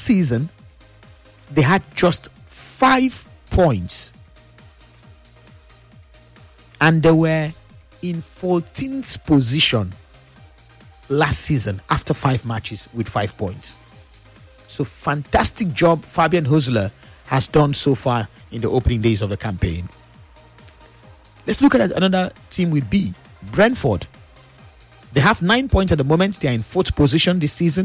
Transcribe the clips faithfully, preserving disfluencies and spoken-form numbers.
season, they had just five points. And they were in fourteenth position last season after five matches with five points. So fantastic job Fabian Hosler has done so far in the opening days of the campaign. Let's look at another team with B, Brentford. They have nine points at the moment. They are in fourth position this season.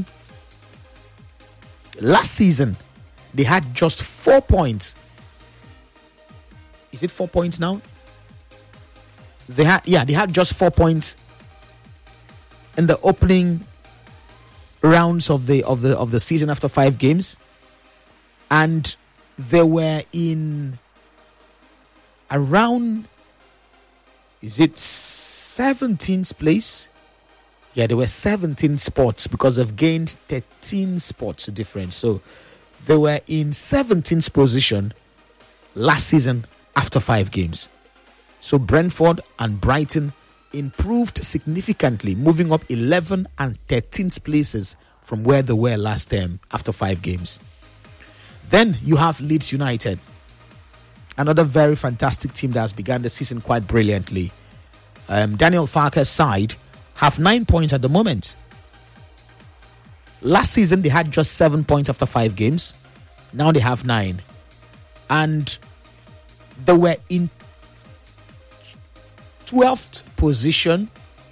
Last season, they had just four points. Is it four points now? They had, yeah, they had just four points in the opening rounds of the of the of the season after five games, and they were in around, is it seventeenth place? Yeah, they were seventeen spots because they've gained thirteen spots difference. So they were in seventeenth position last season after five games. So Brentford and Brighton improved significantly, moving up eleven and thirteenth places from where they were last term after five games. Then you have Leeds United, another very fantastic team that has begun the season quite brilliantly. Um, Daniel Farke's side have nine points at the moment. Last season they had just seven points after five games. Now they have nine. And they were in twelfth position.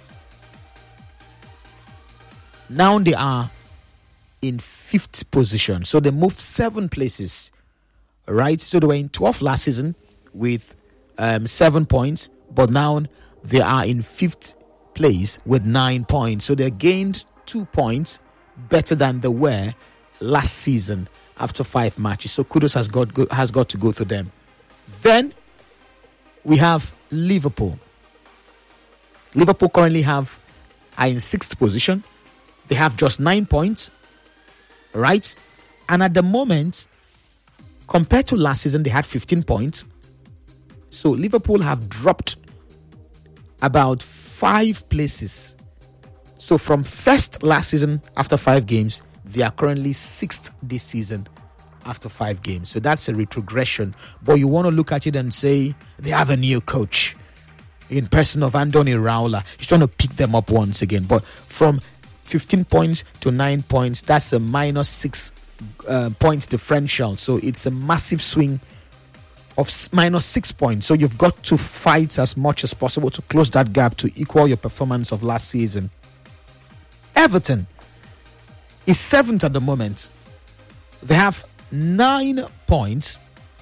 Now they are in fifth position. So they moved seven places. Right? So they were in twelfth last season with um, seven points. But now they are in fifth place with nine points. So they gained two points better than they were last season after five matches. So kudos has got, has got to go to them. Then we have Liverpool. Liverpool currently have are in sixth position. They have just nine points, right? And at the moment, compared to last season, they had fifteen points. So Liverpool have dropped about five places. So from first last season after five games, they are currently sixth this season after five games. So that's a retrogression. But you want to look at it and say they have a new coach in person of Andoni Raula. He's trying to pick them up once again. But from fifteen points to nine points, that's a minus six uh, points differential. So it's a massive swing of minus six points. So you've got to fight as much as possible to close that gap to equal your performance of last season. Everton is seventh at the moment. They have nine points.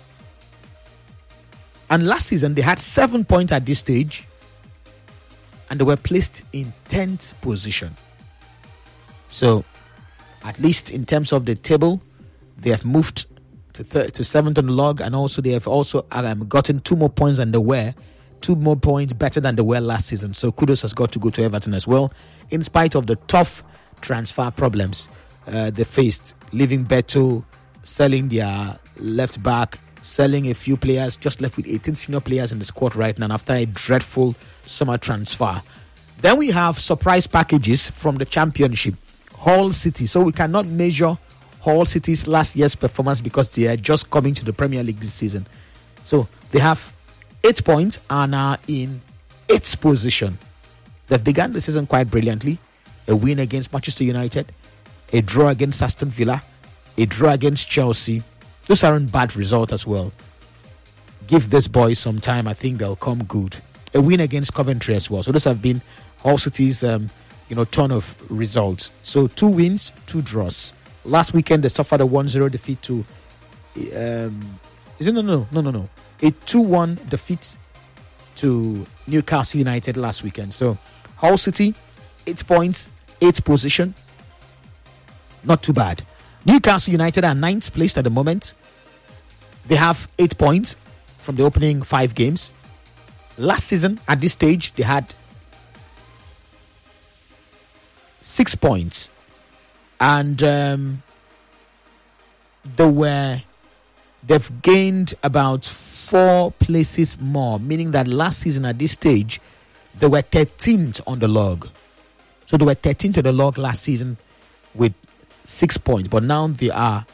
And last season, they had seven points at this stage. And they were placed in tenth position. So, at least in terms of the table, they have moved to third, to seventh on the log. And also, they have also um, gotten two more points than they were. Two more points better than they were last season. So, kudos has got to go to Everton as well. In spite of the tough transfer problems uh, they faced. Leaving Beto, selling their left back, selling a few players, just left with eighteen senior players in the squad right now after a dreadful summer transfer. Then we have surprise packages from the Championship, Hull City. So we cannot measure Hull City's last year's performance because they are just coming to the Premier League this season. So they have eight points and are in eighth position. They've begun the season quite brilliantly. A win against Manchester United, a draw against Aston Villa, a draw against Chelsea. Those aren't bad results as well. Give this boys some time. I think they'll come good. A win against Coventry as well. So those have been Hull City's, um, you know, ton of results. So two wins, two draws. Last weekend they suffered a one zero defeat to. Um, is it no no no no no a two one defeat to Newcastle United last weekend. So Hull City, eight points, eighth position. Not too bad. Newcastle United are ninth placed at the moment. They have eight points from the opening five games. Last season, at this stage, they had six points. And um, they were, they've gained about four places more, meaning that last season at this stage, they were thirteenth on the log. So they were thirteenth on the log last season with six points, but now they are